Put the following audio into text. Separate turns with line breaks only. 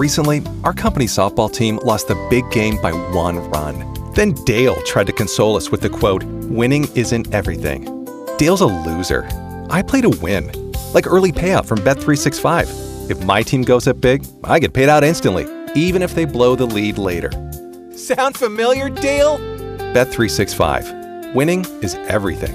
Recently, our company softball team lost the big game by 1 run. Then Dale tried to console us with the quote, "Winning isn't everything." Dale's a loser. I play to win. Like early payout from Bet365. If my team goes up big, I get paid out instantly, even if they blow the lead later. Sound familiar, Dale? Bet365. Winning is everything.